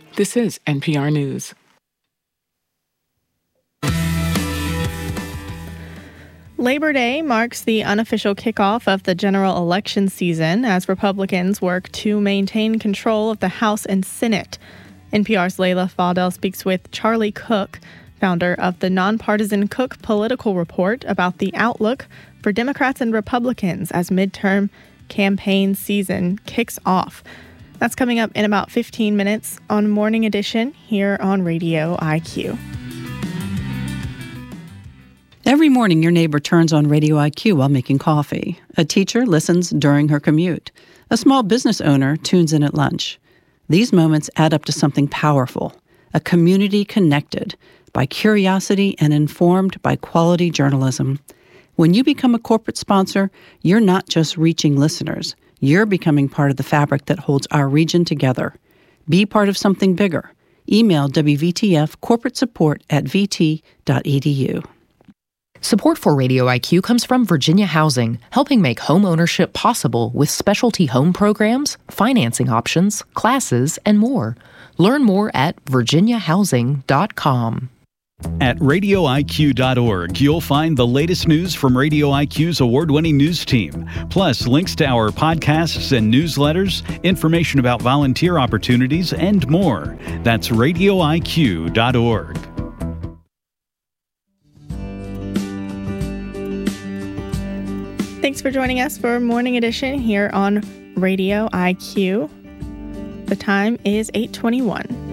This is NPR News. Labor Day marks the unofficial kickoff of the general election season as Republicans work to maintain control of the House and Senate. NPR's Layla Fadel speaks with Charlie Cook, founder of the nonpartisan Cook Political Report, about the outlook for Democrats and Republicans as midterm campaign season kicks off. That's coming up in about 15 minutes on Morning Edition here on Radio IQ. Every morning, your neighbor turns on Radio IQ while making coffee. A teacher listens during her commute. A small business owner tunes in at lunch. These moments add up to something powerful, a community connected by curiosity and informed by quality journalism. When you become a corporate sponsor, you're not just reaching listeners. You're becoming part of the fabric that holds our region together. Be part of something bigger. Email WVTF corporate support at vt.edu. Support for Radio IQ comes from Virginia Housing, helping make home ownership possible with specialty home programs, financing options, classes, and more. Learn more at virginiahousing.com. At radioiq.org, you'll find the latest news from Radio IQ's award-winning news team, plus links to our podcasts and newsletters, information about volunteer opportunities, and more. That's radioiq.org. Thanks for joining us for Morning Edition here on Radio IQ. The time is 8:21.